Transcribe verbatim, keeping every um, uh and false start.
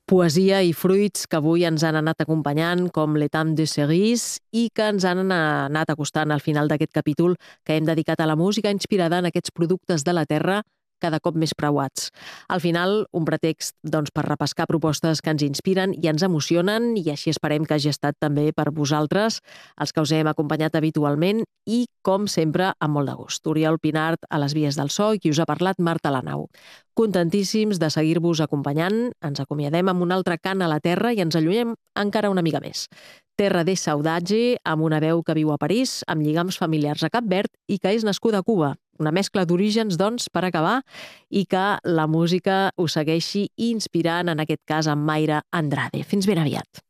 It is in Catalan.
Poesia i fruits que avui ens han anat acompanyant, com l'Étang de Cerise, i que ens han anat acostant al final d'aquest capítol que hem dedicat a la música inspirada en aquests productes de la terra cada cop més preuats. Al final, un pretext doncs, per repescar propostes que ens inspiren i ens emocionen, i així esperem que hagi estat també per vosaltres, els que us hem acompanyat habitualment, i, com sempre, amb molt de gust. Oriol Pinart a les vies del so i qui us ha parlat, Marta Lanau. Contentíssims de seguir-vos acompanyant, ens acomiadem amb un altre cant a la terra i ens allunyem encara una mica més. Terra de Saudade, amb una veu que viu a París, amb lligams familiars a Cap Verd i que és nascuda a Cuba. Una mescla d'orígens, doncs, per acabar, i que la música us segueixi inspirant, en aquest cas amb Mayra Andrade. Fins ben aviat.